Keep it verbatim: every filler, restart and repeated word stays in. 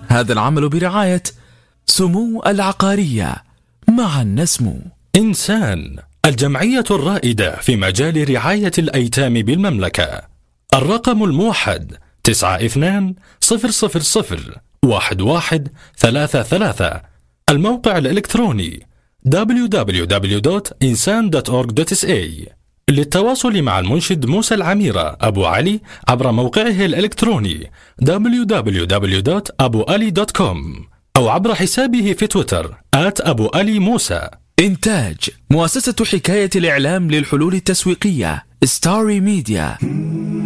هذا العمل برعاية سمو العقارية، معا نسمو. إنسان، الجمعية الرائدة في مجال رعاية الأيتام بالمملكة. الرقم الموحد تسعة اثنان صفر صفر صفر واحد واحد ثلاثة ثلاثة. الموقع الإلكتروني دبليو دبليو دبليو دوت إنسان دوت أورغ دوت إس إيه. للتواصل مع المنشد موسى العميرة أبو علي عبر موقعه الإلكتروني دبليو دبليو دبليو دوت أبو علي دوت كوم أو عبر حسابه في تويتر آت أبو علي موسى. إنتاج مؤسسة حكاية الإعلام للحلول التسويقية ستاري ميديا.